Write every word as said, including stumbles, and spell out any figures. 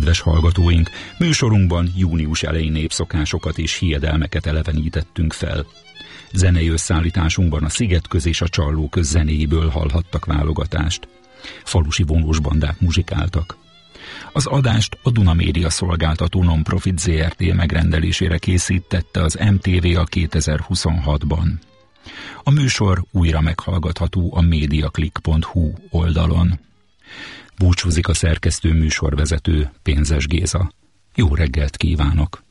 Kedves hallgatóink, műsorunkban június eleji népszokásokat és hiedelmeket elevenítettünk fel. Zenei összeállításunkban a Szigetköz és a Csallóköz zenéiből hallhattak válogatást. Falusi vonós bandák muzsikáltak. Az adást a Duna Média Szolgáltató Non-Profit zé er té megrendelésére készítette az em té vé a kétezer-huszonhatban. A műsor újra meghallgatható a mediaclick pont hu oldalon. Búcsúzik a szerkesztő műsorvezető, Pénzes Géza. Jó reggelt kívánok!